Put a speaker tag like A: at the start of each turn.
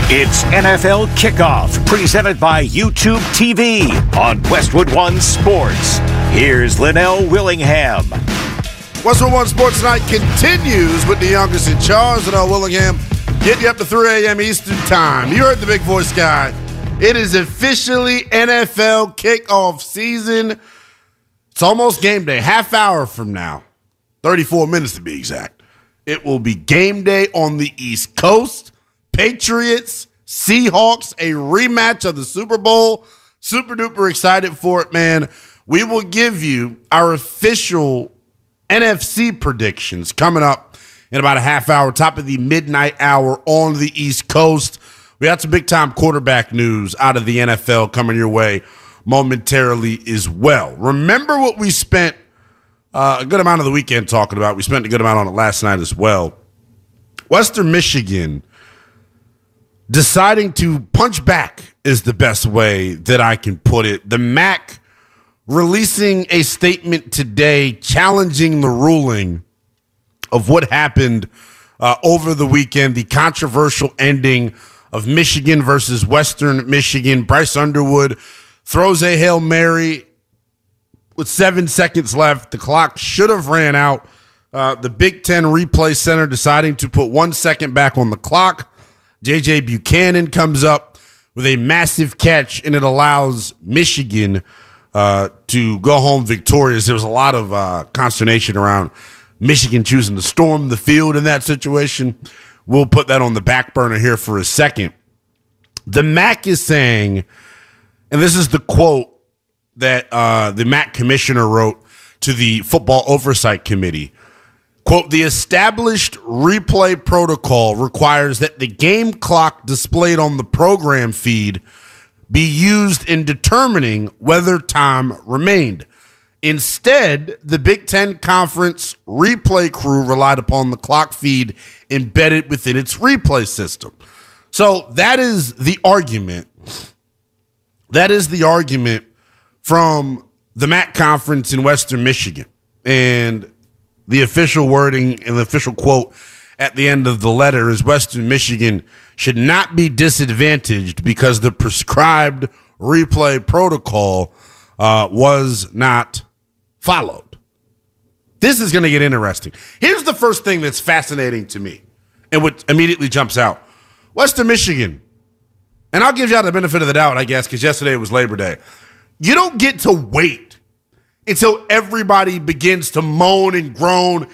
A: It's NFL Kickoff, presented by YouTube TV on Westwood One Sports. Here's Linnell Willingham.
B: Westwood One Sports Night continues with the youngest in charge, Linnell Willingham, getting you up to 3 a.m. Eastern Time. You heard the big voice guy. It is officially NFL kickoff season. It's almost game day. Half hour from now, 34 minutes to be exact. It will be game day on the East Coast. Patriots, Seahawks, a rematch of the Super Bowl. Super duper excited for it, man. We will give you our official NFC predictions coming up in about a half hour, top of the midnight hour on the East Coast. We got some big-time quarterback news out of the NFL coming your way momentarily as well. Remember what we spent a good amount of the weekend talking about. We spent a good amount on it last night as well. Western Michigan deciding to punch back is the best way that I can put it. The MAC releasing a statement today challenging the ruling of what happened over the weekend, the controversial ending of Michigan versus Western Michigan. Bryce Underwood throws a Hail Mary with 7 seconds left. The clock should have ran out. The Big Ten Replay Center deciding to put 1 second back on the clock. J.J. Buchanan comes up with a massive catch, and it allows Michigan to go home victorious. There was a lot of consternation around Michigan choosing to storm the field in that situation. We'll put that on the back burner here for a second. The MAC is saying, and this is the quote that the MAC commissioner wrote to the Football Oversight Committee, quote, "The established replay protocol requires that the game clock displayed on the program feed be used in determining whether time remained. Instead, the Big Ten Conference replay crew relied upon the clock feed embedded within its replay system." So that is the argument. That is the argument from the MAC conference in Western Michigan. And the official wording and the official quote at the end of the letter is Western Michigan should not be disadvantaged because the prescribed replay protocol was not followed. This is going to get interesting. Here's the first thing that's fascinating to me and what immediately jumps out. Western Michigan, and I'll give y'all the benefit of the doubt, I guess, because yesterday was Labor Day. You don't get to wait until everybody begins to moan and groan